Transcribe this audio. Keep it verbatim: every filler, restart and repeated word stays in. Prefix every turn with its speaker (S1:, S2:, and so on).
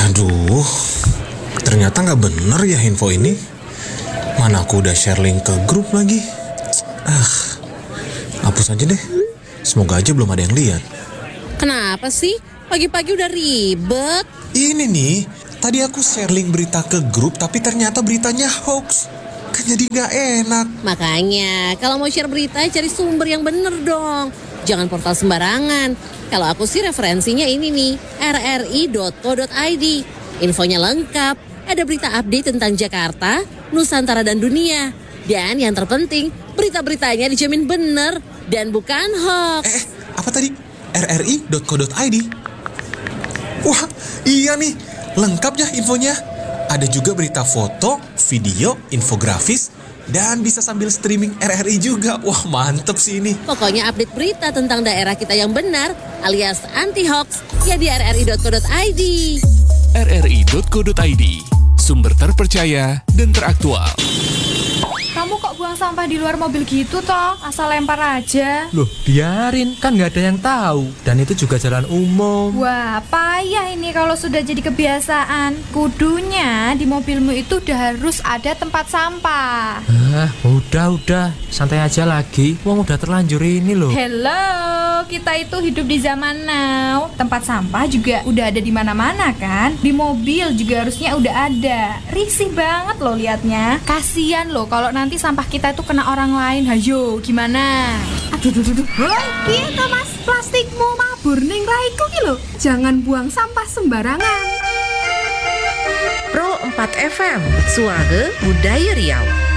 S1: Aduh, ternyata gak bener ya info ini. Mana aku udah share link ke grup lagi. Ah, hapus aja deh. Semoga aja belum ada yang lihat.
S2: Kenapa sih? Pagi-pagi udah ribet.
S1: Ini nih, tadi aku share link berita ke grup, tapi ternyata beritanya hoax. Kan jadi gak enak.
S2: Makanya, kalau mau share berita, cari sumber yang bener dong. Jangan portal sembarangan. Kalau aku sih referensinya ini nih, r r i dot co dot i d. Infonya lengkap, ada berita update tentang Jakarta, Nusantara dan dunia. Dan yang terpenting, berita-beritanya dijamin bener dan bukan hoax.
S1: Eh, apa tadi? r r i dot co dot i d. Wah, iya nih, lengkap ya infonya. Ada juga berita foto, video, infografis, dan bisa sambil streaming R R I juga. Wah, mantep sih ini.
S2: Pokoknya update berita tentang daerah kita yang benar, alias anti-hoax, ya di r r i dot co dot i d.
S3: r r i dot co dot i d, sumber terpercaya dan teraktual.
S4: Kamu kok buang sampah di luar mobil gitu toh? Asal lempar aja.
S5: Loh, biarin, kan nggak ada yang tahu. Dan itu juga jalan umum.
S4: Wah, payah ini kalau sudah jadi kebiasaan. Kudunya di mobilmu itu udah harus ada tempat sampah.
S5: Ah, udah-udah, santai aja lagi. Wong udah terlanjur ini loh.
S4: Hello, kita itu hidup di zaman now. Tempat sampah juga udah ada di mana-mana kan? Di mobil juga harusnya udah ada. Risih banget loh liatnya. Kasian loh kalau nanti sampah kita itu kena orang lain. Hayo, gimana?
S6: Aduh, duh, duh, duh. Hoi, piye to Mas? Plastikmu mabur ning raiku ki lho. Jangan buang sampah sembarangan.
S7: Pro empat F M, Suara Budaya Riau.